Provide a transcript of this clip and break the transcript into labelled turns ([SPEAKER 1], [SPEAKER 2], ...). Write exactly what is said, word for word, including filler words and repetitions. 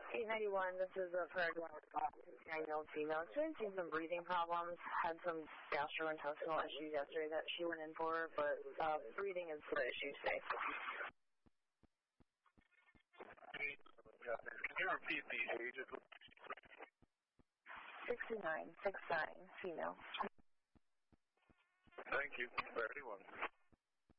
[SPEAKER 1] eight ninety-one, this is a nine-year-old female. Experiencing some breathing problems. Had some gastrointestinal issues yesterday that she went in for, but uh, breathing is the issue today.
[SPEAKER 2] Can you repeat the age of the
[SPEAKER 1] sixty-nine, six nine, female.
[SPEAKER 2] Thank you. thirty-one.